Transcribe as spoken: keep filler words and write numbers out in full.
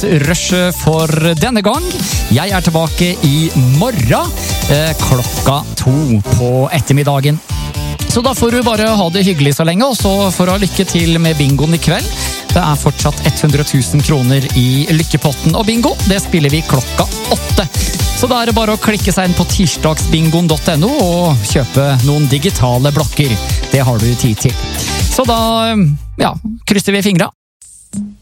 Rush for denne gang. Jeg er tilbake i morgen eh, klokka to på ettermiddagen. Så da får du bare ha det hyggelig så lenge, og så får du ha lykke til med bingoen i kveld. Det er fortsatt hundre tusen kroner i lykkepotten, og bingo, det spiller vi klokka åtte. Så da er det bare å klikke seg inn på tirsdagsbingoen punktum no og kjøpe noen digitale blokker. Det har du tid til. Så da, ja, krysser vi fingra.